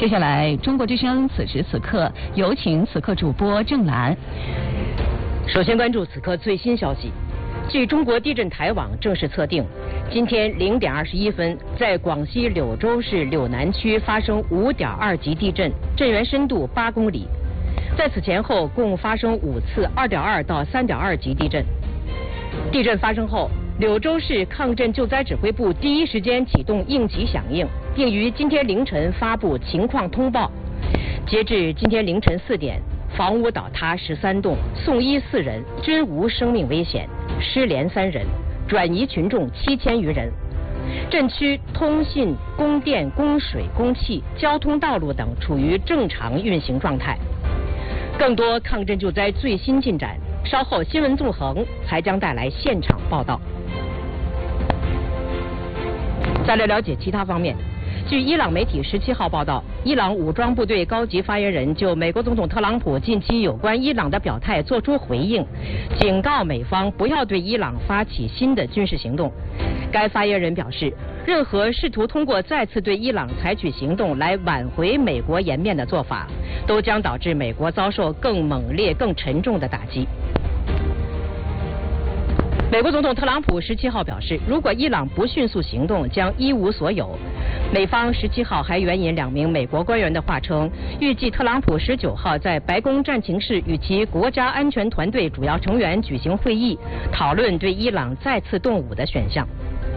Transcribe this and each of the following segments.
接下来，中国之声此时此刻有请此刻主播郑兰。 首先关注此刻最新消息。据中国地震台网正式测定，今天0点21分，在广西柳州市柳南区发生5.2级地震，震源深度8公里。在此前后共发生5次2.2到3.2级地震。地震发生后，柳州市抗震救灾指挥部第一时间启动应急响应，并于今天凌晨发布情况通报。截至今天凌晨4点，房屋倒塌13栋，送医4人，均无生命危险，失联3人，转移群众7000余人。震区通信、供电、供水、供气、交通道路等处于正常运行状态。更多抗震救灾最新进展，稍后新闻纵横还将带来现场报道。再来了解其他方面。据伊朗媒体17号报道，伊朗武装部队高级发言人就美国总统特朗普近期有关伊朗的表态作出回应，警告美方不要对伊朗发起新的军事行动。该发言人表示，任何试图通过再次对伊朗采取行动来挽回美国颜面的做法，都将导致美国遭受更猛烈、更沉重的打击。美国总统特朗普17号表示，如果伊朗不迅速行动，将一无所有。美方17号还援引2名美国官员的话称，预计特朗普19号在白宫战情室与其国家安全团队主要成员举行会议，讨论对伊朗再次动武的选项。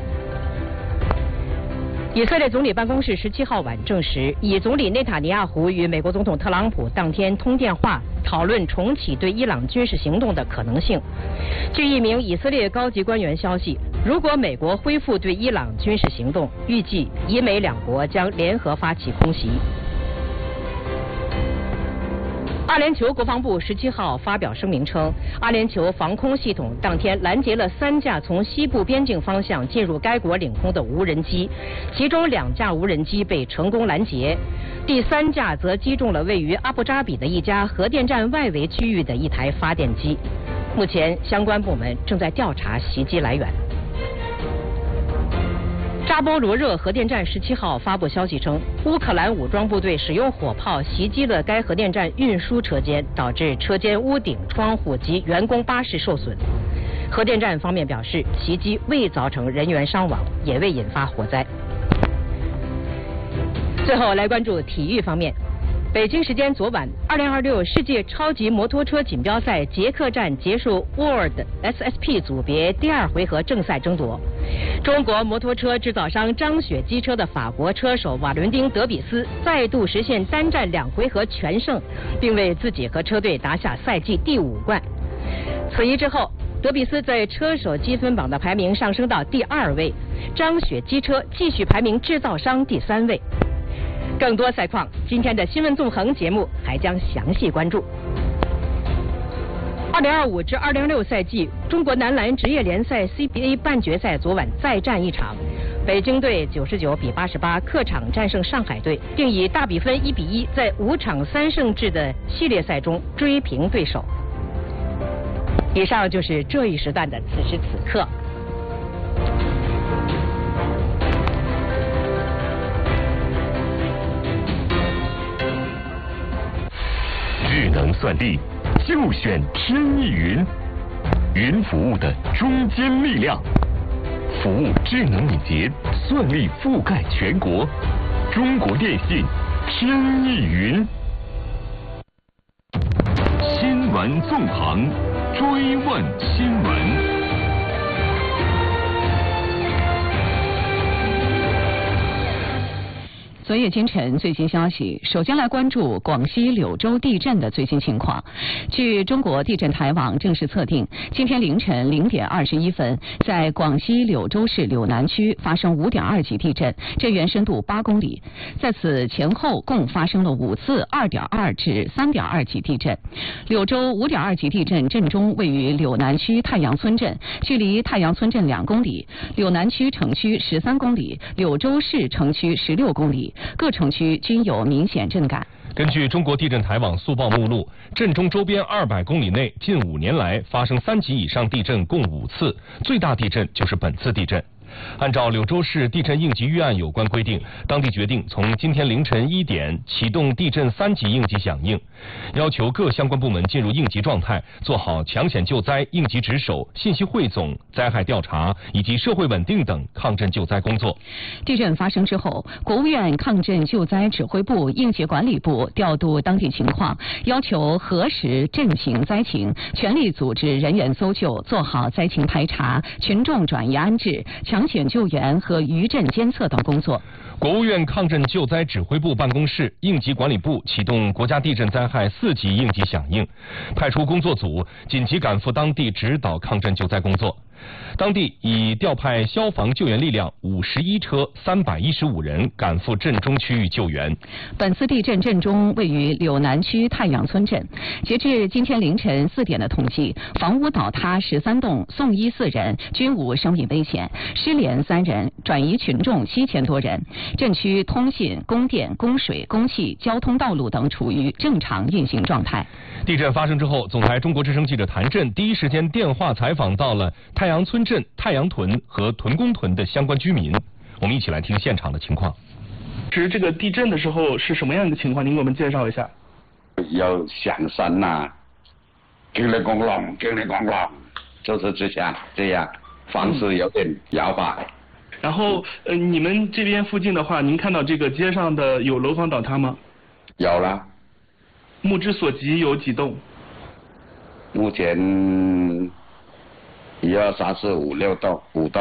以色列总理办公室17号晚证实，以总理内塔尼亚胡与美国总统特朗普当天通电话，讨论重启对伊朗军事行动的可能性。据一名以色列高级官员消息，如果美国恢复对伊朗军事行动，预计以美两国将联合发起空袭。阿联酋国防部17号发表声明称，阿联酋防空系统当天拦截了3架从西部边境方向进入该国领空的无人机，其中2架无人机被成功拦截，第3架则击中了位于阿布扎比的一家核电站外围区域的一台发电机。目前相关部门正在调查袭击来源。扎波罗热核电站17号发布消息称，乌克兰武装部队使用火炮袭击了该核电站运输车间，导致车间屋顶、窗户及员工巴士受损。核电站方面表示，袭击未造成人员伤亡，也未引发火灾。最后来关注体育方面。北京时间昨晚，2026世界超级摩托车锦标赛捷克站结束 World SSP 组别第2回合正赛争夺。中国摩托车制造商张雪机车的法国车手瓦伦丁·德比斯再度实现单战2回合全胜，并为自己和车队拿下赛季第5冠。此役之后，德比斯在车手积分榜的排名上升到第2位，张雪机车继续排名制造商第3位。更多赛况，今天的新闻纵横节目还将详细关注。2025至2026赛季中国男篮职业联赛 CBA 半决赛昨晚再战一场，北京队99比88客场战胜上海队，并以大比分1比1在5场3胜制的系列赛中追平对手。以上就是这一时段的此时此刻。 智能算力就选天翼云，云服务的中坚力量，服务智能敏捷，算力覆盖全国。中国电信天翼云。新闻纵横，追问新闻。 昨夜今晨最新消息，首先来关注广西柳州地震的最新情况。据中国地震台网正式测定，今天凌晨0点21分，在广西柳州市柳南区发生5.2级地震，震源深度8公里。在此前后共发生了5次2.2至3.2级地震。柳州5.2级地震震中位于柳南区太阳村镇，距离太阳村镇2公里，柳南区城区13公里，柳州市城区16公里。各城区均有明显震感。 根据中国地震台网速报目录，震中周边200公里内近5年来发生3级以上地震共5次，最大地震就是本次地震。 按照柳州市地震应急预案有关规定，当地决定从今天凌晨1点启动地震3级应急响应，要求各相关部门进入应急状态，做好抢险救灾、应急值守、信息汇总、灾害调查以及社会稳定等抗震救灾工作。 地震发生之后，国务院抗震救灾指挥部、应急管理部调度当地情况，要求核实震情灾情，全力组织人员搜救，做好灾情排查、群众转移安置、抢险救援和余震监测等工作。 国务院抗震救灾指挥部办公室、应急管理部启动国家地震灾害4级应急响应，派出工作组紧急赶赴当地指导抗震救灾工作。当地已调派消防救援力量51车，315人赶赴震中区域救援。 本次地震震中位于柳南区太阳村镇。截至今天凌晨4点的统计，房屋倒塌13栋，送医4人，均无生命危险；失联3人，转移群众7000多人。震区通信、供电、供水、供气、交通道路等处于正常运行状态。 地震发生之后，总台中国之声记者谭震第一时间电话采访到了太阳村镇太阳屯和屯公屯的相关居民，我们一起来听现场的情况。 是这个地震的时候是什么样的情况？您给我们介绍一下。 有响声呐，叮铃咣啷，叮铃咣啷，就是这样，房子有点摇摆。 然后你们这边附近的话，您看到这个街上的有楼房倒塌吗？ 有了。 目之所及有几栋？ 目前1、2、3、4、5、6栋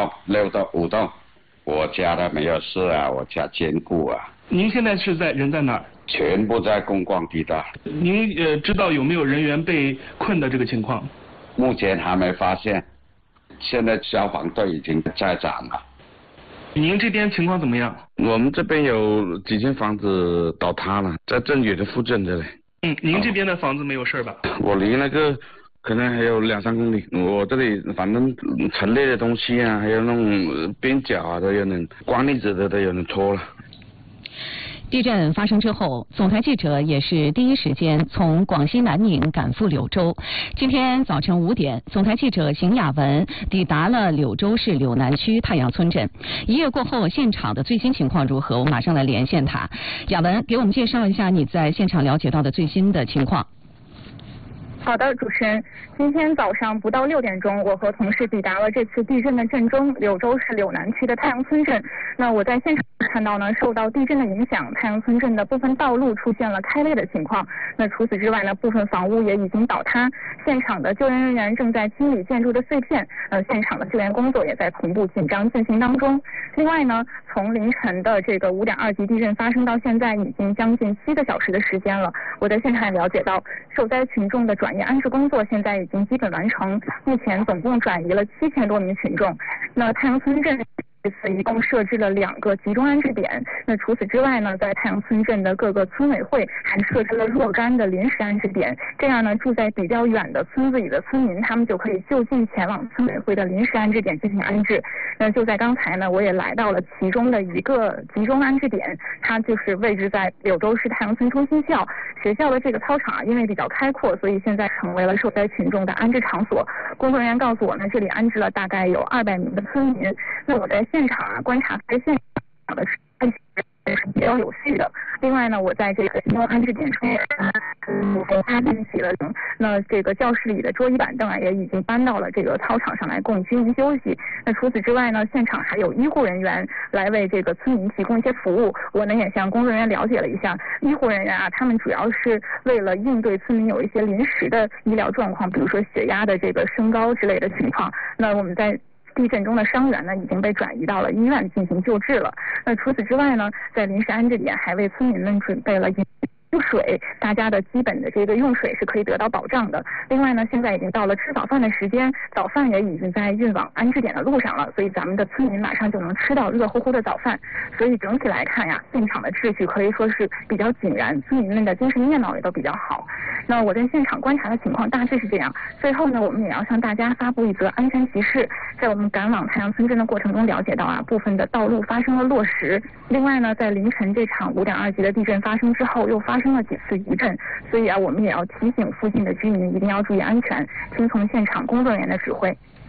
，5栋。我家的没有事啊，我家坚固啊。 您现在人在哪儿？ 全部在公共地带。 您知道有没有人员被困的这个情况？ 目前还没发现，现在消防队已经在场了。 您这边情况怎么样？ 我们这边有几间房子倒塌了，在镇远的附近这里。 您这边的房子没有事吧？ 我离那个可能还有2、3公里。我这里反正陈列的东西啊，还有那种边角啊，都有人光粒子的都有人戳了。 地震发生之后，总台记者也是第一时间从广西南宁赶赴柳州。今天早晨5点，总台记者邢雅文抵达了柳州市柳南区太阳村镇。一夜过后，现场的最新情况如何？我马上来连线他。雅文，给我们介绍一下你在现场了解到的最新的情况。 好的，主持人，今天早上不到6点钟，我和同事抵达了这次地震的震中，柳州市柳南区的太阳村镇。那我在现场看到呢，受到地震的影响，太阳村镇的部分道路出现了开裂的情况。那除此之外呢，部分房屋也已经倒塌，现场的救援人员正在清理建筑的碎片，现场的救援工作也在同步紧张进行当中。另外呢，从凌晨的这个5.2级地震发生到现在，已经将近7个小时的时间了。我在现场也了解到，受灾群众的转移安置工作现在已经基本完成，目前总共转移了7000多名群众。那太阳村镇这次一共设置了2个集中安置点。那除此之外呢，在太阳村镇的各个村委会还设置了若干的临时安置点，这样呢，住在比较远的村子里的村民，他们就可以就近前往村委会的临时安置点进行安置。那就在刚才呢，我也来到了其中的一个集中安置点，它就是位置在柳州市太阳村中心校。学校的这个操场因为比较开阔，所以现在成为了受灾群众的安置场所。工作人员告诉我呢，这里安置了大概有200名的村民。那我在现场观察在现场的是比较有序的。另外呢，我在这个集中安置点中，搭建起了那这个教室里的桌椅板凳啊，也已经搬到了这个操场上来供居民休息。那除此之外呢，现场还有医护人员来为这个村民提供一些服务。我呢也向工作人员了解了一下，医护人员啊，他们主要是为了应对村民有一些临时的医疗状况，比如说血压的这个升高之类的情况。那我们在地震中的伤员呢，已经被转移到了医院进行救治了。那除此之外呢，在临时安置点还为村民们准备了用水，大家的基本的这个用水是可以得到保障的。另外呢，现在已经到了吃早饭的时间，早饭也已经在运往安置点的路上了，所以咱们的村民马上就能吃到热乎乎的早饭。所以整体来看呀，现场的秩序可以说是比较井然，村民们的精神面貌也都比较好。那我在现场观察的情况大致是这样。最后呢，我们也要向大家发布一则安全提示。在我们赶往太阳村镇的过程中了解到啊，部分的道路发生了落石。另外呢，在凌晨这场5.2级的地震发生之后，又发生了几次余震，所以啊，我们也要提醒附近的居民一定要注意安全，听从现场工作人员的指挥。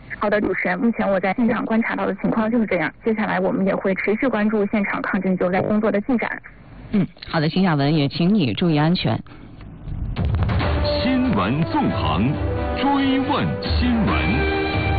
好的，主持人，目前我在现场观察到的情况就是这样。接下来我们也会持续关注现场抗震救灾工作的进展。 好的，辛亚文，也请你注意安全。 新闻纵横，追问新闻。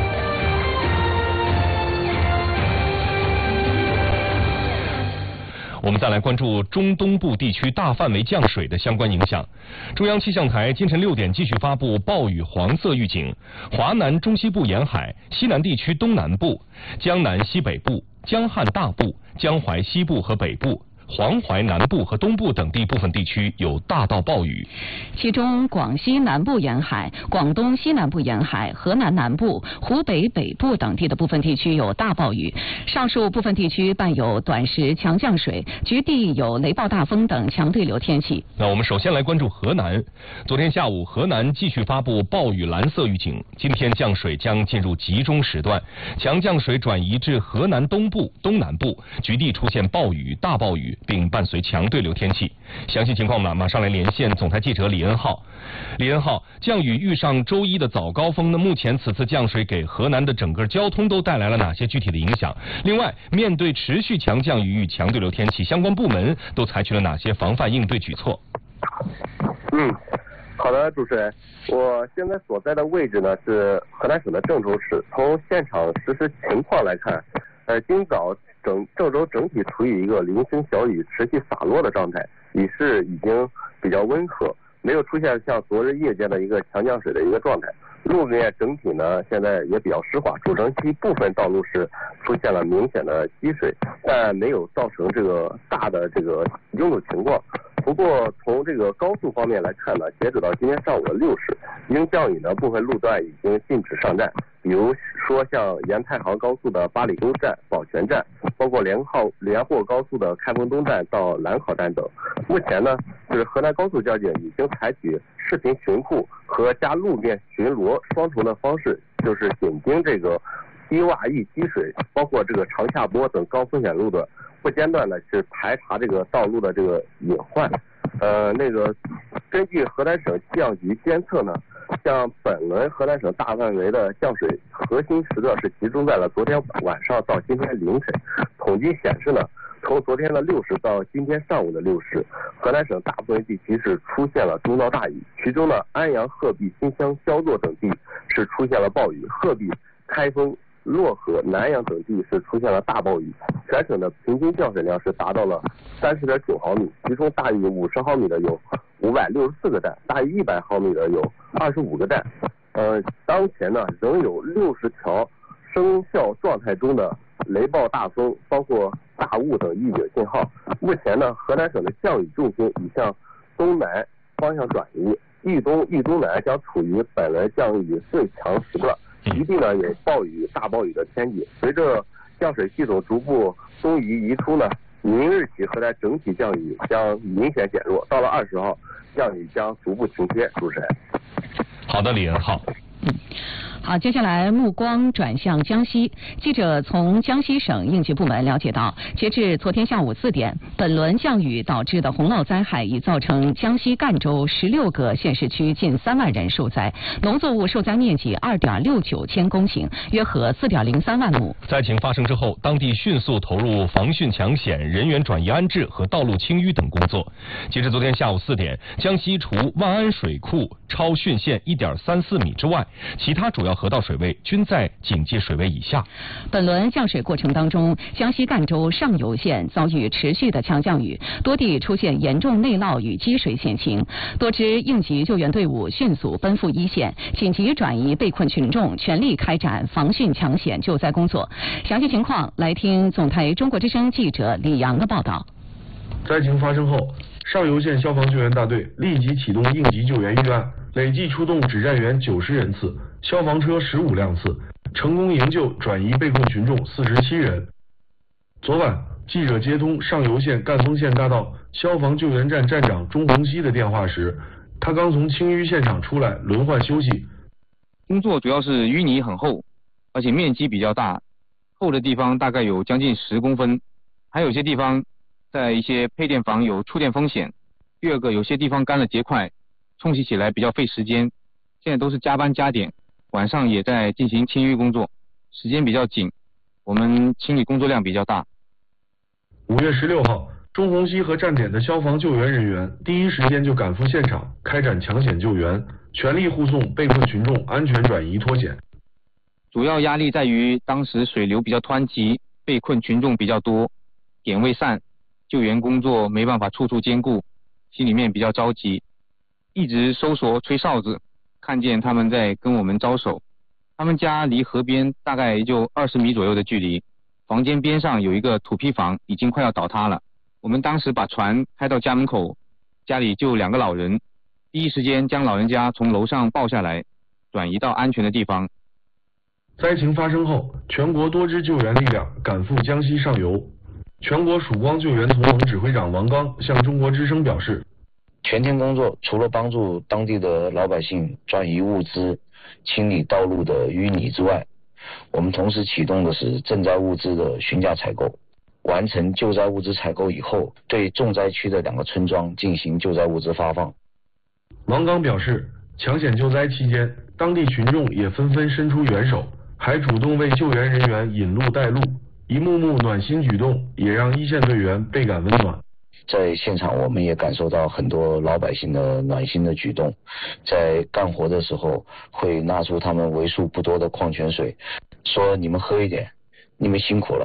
我们再来关注中东部地区大范围降水的相关影响。中央气象台今晨6点继续发布暴雨黄色预警，华南中西部沿海、西南地区东南部、江南西北部、江汉大部、江淮西部和北部、黄淮南部和东部等地部分地区有大到暴雨， 其中广西南部沿海、广东西南部沿海、河南南部、湖北北部等地的部分地区有大暴雨，上述部分地区伴有短时强降水，局地有雷暴大风等强对流天气。 那我们首先来关注河南。昨天下午，河南继续发布暴雨蓝色预警，今天降水将进入集中时段，强降水转移至河南东部、东南部，局地出现暴雨、大暴雨，并伴随强对流天气。详细情况马上来连线总台记者李恩浩。李恩浩，降雨遇上周一的早高峰呢，目前此次降水给河南的整个交通都带来了哪些具体的影响？另外，面对持续强降雨与强对流天气，相关部门都采取了哪些防范应对举措？ 好的，主持人，我现在所在的位置呢是河南省的郑州市。从现场实时情况来看，今早郑州整体处于一个零星小雨持续洒落的状态，雨势已经比较温和，没有出现像昨日夜间的一个强降水的一个状态。路面整体呢现在也比较湿滑，主城区部分道路是出现了明显的积水，但没有造成这个大的这个拥堵情况。不过从这个高速方面来看呢，截止到今天上午的6时，因降雨呢部分路段已经禁止上站，比如说像沿太行高速的八里沟站、宝泉站，包括连霍高速的开封东站到兰考站等。目前呢，就是河南高速交警已经采取视频巡库和加路面巡逻双重的方式，就是紧盯这个低洼易积水，包括这个长下坡等高风险路段，不间断的是排查这个道路的这个隐患。根据河南省气象局监测呢，像本轮河南省大范围的降水核心时段是集中在了昨天晚上到今天凌晨。统计显示呢，从昨天的6时到今天上午的6时，河南省大部分地区是出现了中到大雨，其中呢，安阳、鹤壁、新乡、焦作等地是出现了暴雨，鹤壁、开封、漯河、南阳等地是出现了大暴雨，全省的平均降水量是达到了30.9毫米，其中大于50毫米的有564个站，大于100毫米的有25个站。当前呢仍有60条生效状态中的雷暴大风，包括大雾等预警信号。目前呢，河南省的降雨重心已向东南方向转移，豫东南将处于本轮降雨最强时段。局地呢有暴雨、大暴雨的天气。随着降水系统逐步东移出呢，明日起河南整体降雨将明显减弱，到了20号，降雨将逐步停歇。主持人。 好的，李恩浩。 好，接下来目光转向江西。记者从江西省应急部门了解到，截至昨天下午4点，本轮降雨导致的洪涝灾害已造成江西赣州16个县市区近3万人受灾，农作物受灾面积2.69千公顷，约合4.03万亩。 灾情发生之后，当地迅速投入防汛抢险、人员转移安置和道路清淤等工作。截至昨天下午4点，江西除万安水库超汛线1.34米之外，其他主要河道水位均在警戒水位以下。 本轮降水过程当中，江西赣州上游县遭遇持续的强降雨，多地出现严重内涝与积水险情，多支应急救援队伍迅速奔赴一线，紧急转移被困群众，全力开展防汛抢险救灾工作。详细情况来听总台中国之声记者李阳的报道。 灾情发生后，上游县消防救援大队立即启动应急救援预案，累计出动指战员90人次，消防车15辆次，成功营救转移被困群众47人。昨晚，记者接通上游县赣丰县大道消防救援站站长钟洪熙的电话时，他刚从清淤现场出来，轮换休息。 工作主要是淤泥很厚，而且面积比较大，厚的地方大概有将近10公分，还有些地方在一些配电房有触电风险。第二个，有些地方干了结块，冲洗起来比较费时间，现在都是加班加点。 晚上也在进行清淤工作，时间比较紧，我们清理工作量比较大。 5月16号，中虹溪和站点的消防救援人员第一时间就赶赴现场，开展抢险救援，全力护送被困群众安全转移脱险。 主要压力在于当时水流比较湍急，被困群众比较多，点未散，救援工作没办法处处兼顾，心里面比较着急，一直搜索吹哨子，看见他们在跟我们招手。他们家离河边大概也就20米左右的距离，房间边上有一个土坯房，已经快要倒塌了。我们当时把船开到家门口，家里就2个老人，第一时间将老人家从楼上抱下来，转移到安全的地方。 灾情发生后，全国多支救援力量赶赴江西上游。全国曙光救援同盟指挥长王刚向中国之声表示， 全天工作除了帮助当地的老百姓转移物资、清理道路的淤泥之外，我们同时启动的是赈灾物资的询价采购。完成救灾物资采购以后，对重灾区的2个村庄进行救灾物资发放。 王刚表示，抢险救灾期间，当地群众也纷纷伸出援手，还主动为救援人员引路带路，一幕幕暖心举动也让一线队员倍感温暖。 在现场我们也感受到很多老百姓的暖心的举动，在干活的时候会拿出他们为数不多的矿泉水，说你们喝一点，你们辛苦了。